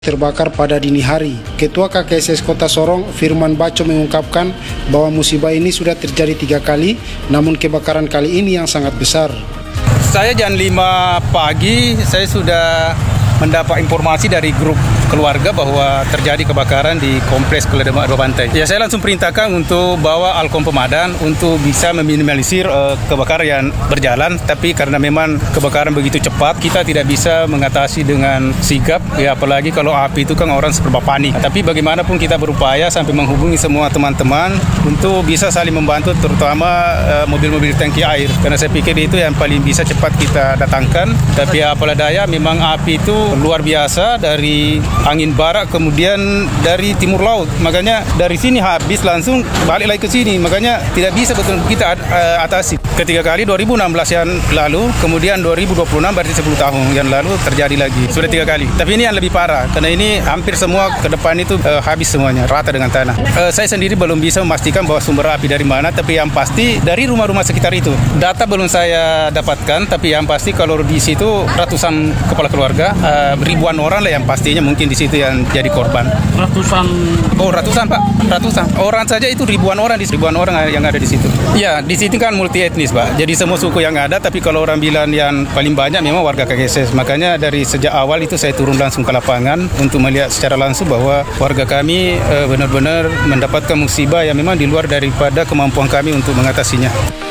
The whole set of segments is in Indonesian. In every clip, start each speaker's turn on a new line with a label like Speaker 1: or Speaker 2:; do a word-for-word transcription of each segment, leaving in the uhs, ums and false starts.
Speaker 1: terbakar pada dini hari. Ketua K K S S Kota Sorong, Firman Baco, mengungkapkan bahwa musibah ini sudah terjadi tiga kali, namun kebakaran kali ini yang sangat besar.
Speaker 2: Saya jam lima pagi, saya sudah mendapat informasi dari grup keluarga bahwa terjadi kebakaran di kompleks Keledemak Dua Bantai. Ya, saya langsung perintahkan untuk bawa Alkom Pemadam untuk bisa meminimalisir uh, kebakaran yang berjalan. Tapi karena memang kebakaran begitu cepat, kita tidak bisa mengatasi dengan sigap. Ya, apalagi kalau api itu kan orang serba panik. Tapi bagaimanapun kita berupaya sampai menghubungi semua teman-teman untuk bisa saling membantu, terutama uh, mobil-mobil tangki air. Karena saya pikir itu yang paling bisa cepat kita datangkan. Tapi apalah daya, memang api itu luar biasa dari angin barat kemudian dari timur laut. Makanya dari sini habis langsung balik lagi ke sini. Makanya tidak bisa betul kita uh, atasi. Ketiga kali dua ribu enam belas yang lalu, kemudian dua ribu dua puluh enam berarti sepuluh tahun yang lalu terjadi lagi. Sudah tiga kali. Tapi ini yang lebih parah karena ini hampir semua ke depan itu uh, habis semuanya, rata dengan tanah. Uh, saya sendiri belum bisa memastikan bahwa sumber api dari mana, tapi yang pasti dari rumah-rumah sekitar itu. Data belum saya dapatkan, tapi yang pasti kalau di situ ratusan kepala keluarga, uh, ribuan orang lah yang pastinya mungkin di situ yang jadi korban.
Speaker 3: Ratusan?
Speaker 2: Oh, ratusan Pak, ratusan. Orang saja itu ribuan orang, di ribuan orang yang ada di situ. Ya, di situ kan multi etnis Pak. Jadi semua suku yang ada, tapi kalau orang bilang yang paling banyak memang warga K K S S. Makanya dari sejak awal itu saya turun langsung ke lapangan untuk melihat secara langsung bahwa warga kami uh, benar-benar mendapatkan musibah yang memang di luar daripada kemampuan kami untuk mengatasinya.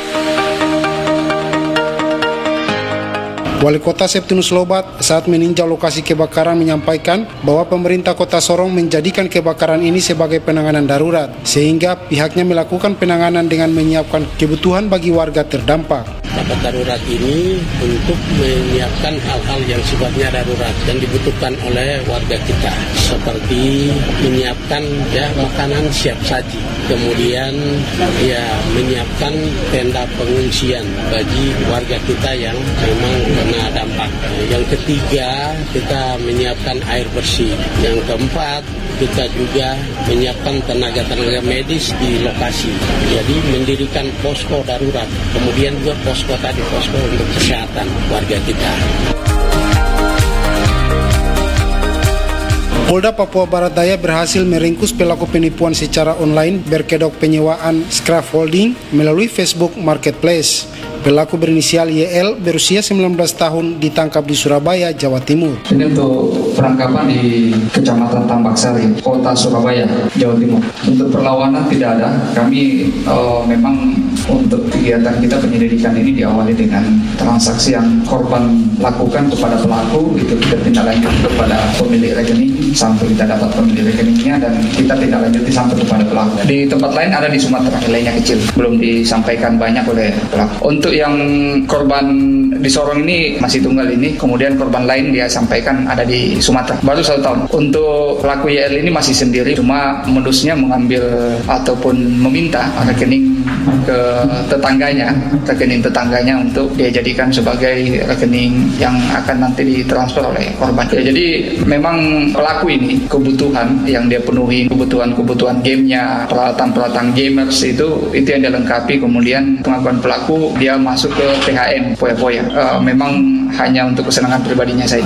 Speaker 1: Wali Kota Septinus Lobat saat meninjau lokasi kebakaran menyampaikan bahwa pemerintah Kota Sorong menjadikan kebakaran ini sebagai penanganan darurat, sehingga pihaknya melakukan penanganan dengan menyiapkan kebutuhan bagi warga terdampak.
Speaker 3: Tanggap darurat ini untuk menyiapkan hal-hal yang sifatnya darurat dan dibutuhkan oleh warga kita, seperti menyiapkan ya makanan siap saji, kemudian ya menyiapkan tenda pengungsian bagi warga kita yang memang kena dampak. Yang ketiga, kita menyiapkan air bersih. Yang keempat, kita juga menyiapkan tenaga-tenaga medis di lokasi. Jadi mendirikan posko darurat, kemudian juga posko tadi posko untuk kesehatan warga kita.
Speaker 1: Polda Papua Barat Daya berhasil meringkus pelaku penipuan secara online berkedok penyewaan scaffolding melalui Facebook Marketplace. Pelaku berinisial Y L berusia sembilan belas tahun ditangkap di Surabaya, Jawa Timur.
Speaker 4: Ini untuk penangkapan di Kecamatan Tambak Sari, Kota Surabaya, Jawa Timur. Untuk perlawanan tidak ada. Kami uh, memang untuk kegiatan kita penyelidikan ini diawali dengan transaksi yang korban lakukan kepada pelaku, itu kita tindak lanjut kepada pemilik rekening sampai kita dapat pemilik rekeningnya dan kita tindak lanjuti sampai kepada pelaku. Di tempat lain ada di Sumatera, nilainya kecil, belum disampaikan banyak oleh pelaku. Untuk yang korban di Sorong ini masih tunggal ini, kemudian korban lain dia sampaikan ada di Sumatera, baru satu tahun. Untuk pelaku Y L ini masih sendiri, cuma modusnya mengambil ataupun meminta rekening ke tetangganya, rekening tetangganya untuk dia jadikan sebagai rekening yang akan nanti ditransfer oleh korban. Ya, jadi memang pelaku ini kebutuhan yang dia penuhi, kebutuhan-kebutuhan gamenya, peralatan-peralatan gamers itu itu yang dia lengkapi. Kemudian pengakuan pelaku dia masuk ke T H M, poya-poya. Uh, memang hanya untuk kesenangan pribadinya saja.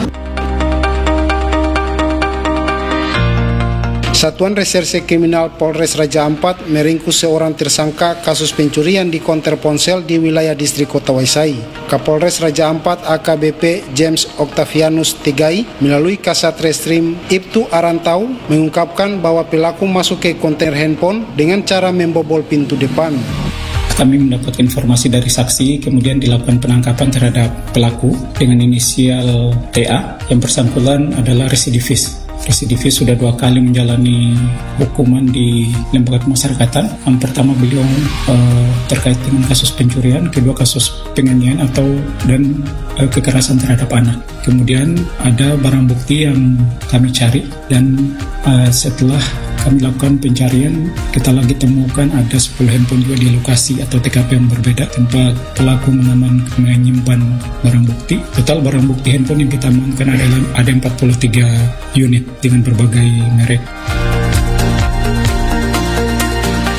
Speaker 1: Satuan Reserse Kriminal Polres Raja Ampat meringkus seorang tersangka kasus pencurian di konter ponsel di wilayah distrik Kota Waisai. Kapolres Raja Ampat A K B P James Octavianus Tegai melalui Kasat Reskrim Ibtu Arantau mengungkapkan bahwa pelaku masuk ke kontainer handphone dengan cara membobol pintu depan.
Speaker 5: Kami mendapat informasi dari saksi, kemudian dilakukan penangkapan terhadap pelaku dengan inisial T A. Yang bersangkutan adalah residivis. Residivis sudah dua kali menjalani hukuman di lembaga pemasyarakatan. Yang pertama beliau uh, terkait dengan kasus pencurian, kedua kasus penganiayaan atau dan uh, kekerasan terhadap anak. Kemudian ada barang bukti yang kami cari dan uh, setelah kami lakukan pencarian, kita lagi temukan ada sepuluh handphone juga di lokasi atau T K P yang berbeda tempat pelaku mengamankan menyimpan barang bukti. Total barang bukti handphone yang kita amankan adalah ada empat puluh tiga unit dengan berbagai merek.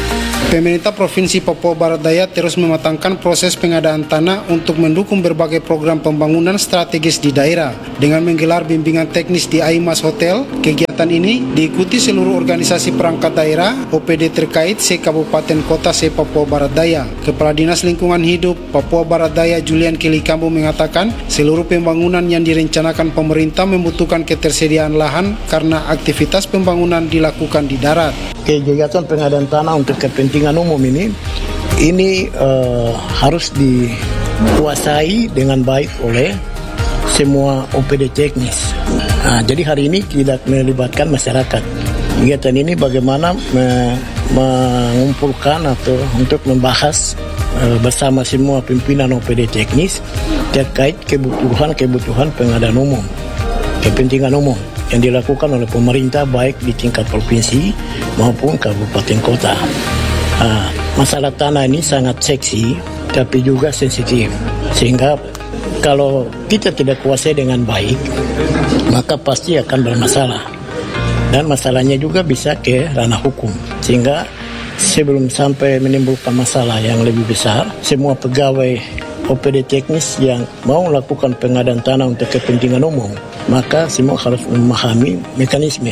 Speaker 1: Pemerintah Provinsi Papua Barat Daya terus mematangkan proses pengadaan tanah untuk mendukung berbagai program pembangunan strategis di daerah. Dengan menggelar bimbingan teknis di Aimas Hotel, kegiatan ini diikuti seluruh organisasi perangkat daerah, O P D terkait se-Kabupaten Kota se-Papua Barat Daya. Kepala Dinas Lingkungan Hidup Papua Barat Daya Julian Kilikambu mengatakan, seluruh pembangunan yang direncanakan pemerintah membutuhkan ketersediaan lahan karena aktivitas pembangunan dilakukan di darat.
Speaker 6: Kegiatan pengadaan tanah untuk kepentingan umum ini ini uh, harus dikuasai dengan baik oleh semua O P D teknis. Nah, jadi hari ini tidak melibatkan masyarakat. Kegiatan ini bagaimana me mengumpulkan atau untuk membahas uh, bersama semua pimpinan O P D teknis terkait kebutuhan-kebutuhan pengadaan umum, kepentingan umum yang dilakukan oleh pemerintah baik di tingkat provinsi maupun kabupaten kota. Nah, masalah tanah ini sangat seksi tapi juga sensitif, sehingga kalau kita tidak kuasai dengan baik maka pasti akan bermasalah, dan masalahnya juga bisa ke ranah hukum, sehingga sebelum sampai menimbulkan masalah yang lebih besar, semua pegawai O P D teknis yang mau melakukan pengadaan tanah untuk kepentingan umum, maka semua harus memahami mekanisme.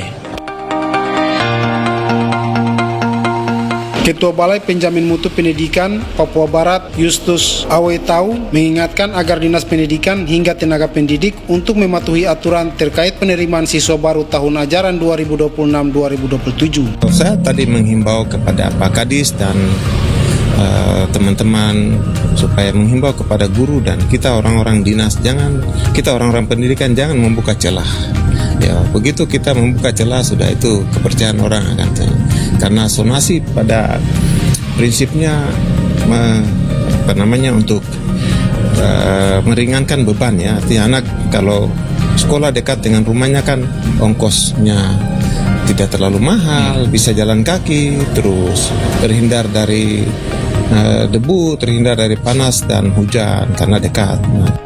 Speaker 1: Ketua Balai Penjamin Mutu Pendidikan Papua Barat Justus Awetau mengingatkan agar Dinas Pendidikan hingga tenaga pendidik untuk mematuhi aturan terkait penerimaan siswa baru tahun ajaran dua ribu dua puluh enam dua ribu dua puluh tujuh.
Speaker 7: Saya tadi menghimbau kepada Pak Kadis dan uh, teman-teman supaya menghimbau kepada guru dan kita orang-orang dinas, jangan kita orang-orang pendidikan jangan membuka celah. Ya, begitu kita membuka celah sudah itu kepercayaan orang akan celah. Karena sonasi pada prinsipnya me, apa namanya untuk uh, meringankan beban ya. Artinya anak kalau sekolah dekat dengan rumahnya kan ongkosnya tidak terlalu mahal, bisa jalan kaki, terus terhindar dari uh, debu, terhindar dari panas dan hujan karena dekat. Nah.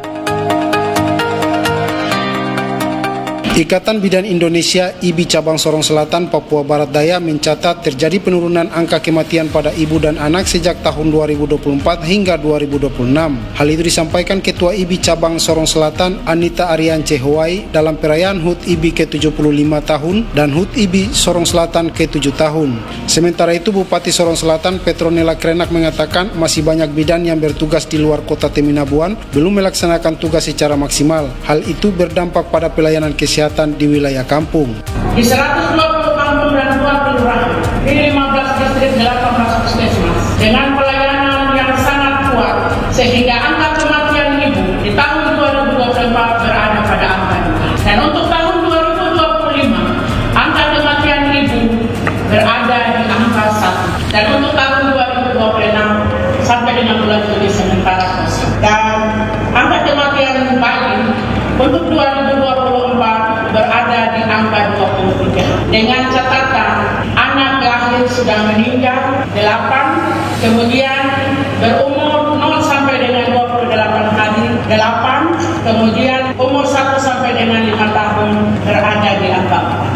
Speaker 1: Ikatan Bidan Indonesia I B I Cabang Sorong Selatan Papua Barat Daya mencatat terjadi penurunan angka kematian pada ibu dan anak sejak tahun dua ribu dua puluh empat hingga dua ribu dua puluh enam. Hal itu disampaikan Ketua I B I Cabang Sorong Selatan Anita Ariance Huai dalam perayaan H U T I B I ke tujuh puluh lima tahun dan H U T I B I Sorong Selatan ke tujuh tahun. Sementara itu Bupati Sorong Selatan Petronella Krenak mengatakan masih banyak bidan yang bertugas di luar kota Teminabuan belum melaksanakan tugas secara maksimal. Hal itu berdampak pada pelayanan kesehatan di wilayah kampung.
Speaker 8: Di seratus dua puluh kampung dan dua kelurahan, di lima belas distrik delapan belas puskesmas, dengan pelayanan yang sangat kuat, sehingga angka kematian ibu di tahun dua ribu dua puluh empat berada pada angka dua. Dan untuk tahun dua ribu dua puluh lima, angka kematian ibu berada di angka satu. Dan untuk tahun dua ribu dua puluh enam sampai dengan bulan Juli sementara kosong. Dan angka kematian bayi untuk dua ribu dua puluh empat berada di angka dua puluh tiga. Dengan catatan anak lahir sudah meninggal delapan, kemudian berumur nol sampai dengan dua puluh delapan hari delapan, kemudian umur satu sampai dengan lima tahun berada di angka empat.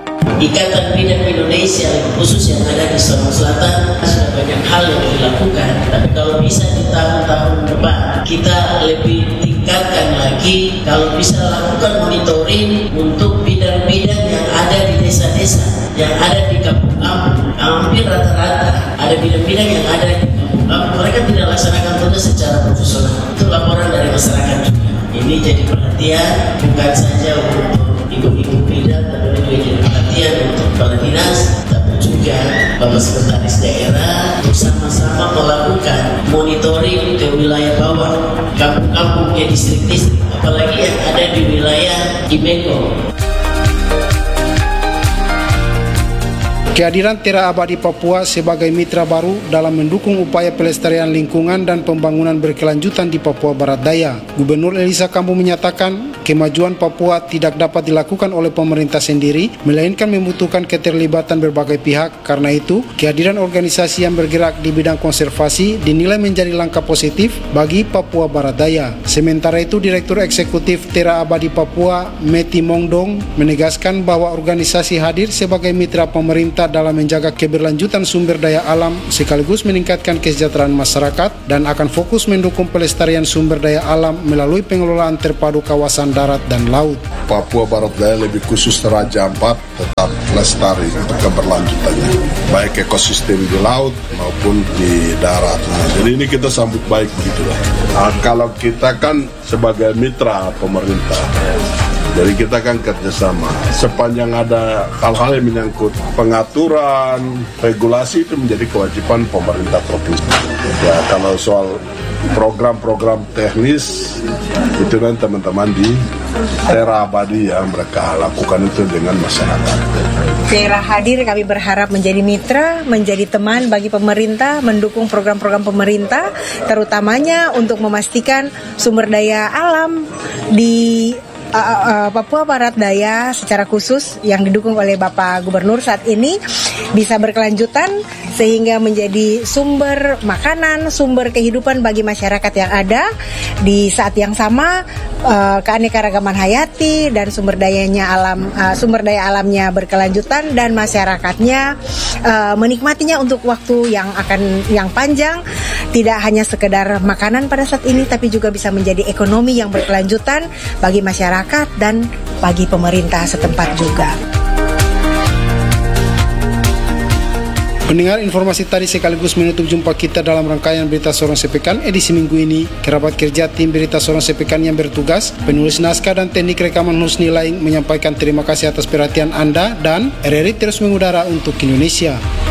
Speaker 9: Ikatan Bidan Indonesia khusus yang ada di Sorong Selatan sudah banyak hal yang dilakukan, tapi kalau bisa di tahun-tahun depan kita lebih tingkatkan lagi, kalau bisa lakukan monitoring untuk bidan-bidan yang ada di desa-desa, yang ada di kampung-kampung. Hampir rata-rata ada bidan-bidan yang ada di kampung-kampung, mereka tidak laksanakan tugas secara profesional. Itu laporan dari masyarakat juga. Ini jadi perhatian bukan saja untuk ibu-ibu bidan, tapi juga jadi perhatian untuk kepala dinas, tapi juga Bapak Sekretaris Daerah bersama-sama melakukan monitoring ke wilayah bawah, kampung-kampung ya, distrik-distrik, apalagi yang ada di wilayah Imeko.
Speaker 1: Kehadiran Tera Abadi Papua sebagai mitra baru dalam mendukung upaya pelestarian lingkungan dan pembangunan berkelanjutan di Papua Barat Daya. Gubernur Elisa Kambu menyatakan kemajuan Papua tidak dapat dilakukan oleh pemerintah sendiri, melainkan membutuhkan keterlibatan berbagai pihak. Karena itu, kehadiran organisasi yang bergerak di bidang konservasi dinilai menjadi langkah positif bagi Papua Barat Daya. Sementara itu, Direktur Eksekutif Tera Abadi Papua, Meti Mongdong, menegaskan bahwa organisasi hadir sebagai mitra pemerintah pemerintah dalam menjaga keberlanjutan sumber daya alam sekaligus meningkatkan kesejahteraan masyarakat dan akan fokus mendukung pelestarian sumber daya alam melalui pengelolaan terpadu kawasan darat dan laut.
Speaker 10: Papua Barat Daya lebih khusus Raja Ampat tetap lestari untuk keberlanjutannya, baik ekosistem di laut maupun di darat. Nah, jadi ini kita sambut baik begitulah. Nah, kalau kita kan sebagai mitra pemerintah, jadi kita kan kerjasama. Sepanjang ada hal-hal yang menyangkut pengaturan, regulasi itu menjadi kewajiban pemerintah provinsi. Ya, kalau soal program-program teknis itu kan teman-teman di Tera Abadi yang mereka lakukan itu dengan masyarakat.
Speaker 11: Tera hadir, kami berharap menjadi mitra, menjadi teman bagi pemerintah, mendukung program-program pemerintah, terutamanya untuk memastikan sumber daya alam di Uh, uh, Papua Barat Daya secara khusus yang didukung oleh Bapak Gubernur saat ini bisa berkelanjutan sehingga menjadi sumber makanan, sumber kehidupan bagi masyarakat yang ada. Di saat yang sama uh, keanekaragaman hayati dan sumber dayanya alam uh, sumber daya alamnya berkelanjutan dan masyarakatnya uh, menikmatinya untuk waktu yang akan yang panjang, tidak hanya sekedar makanan pada saat ini tapi juga bisa menjadi ekonomi yang berkelanjutan bagi masyarakat dan bagi pemerintah setempat juga.
Speaker 1: Pendengar, informasi tadi sekaligus menutup jumpa kita dalam rangkaian Berita Sorong Sepekan edisi minggu ini. Kerabat kerja tim Berita Sorong Sepekan yang bertugas, penulis naskah dan teknik rekaman Husni Laing menyampaikan terima kasih atas perhatian Anda dan R R I terus mengudara untuk Indonesia.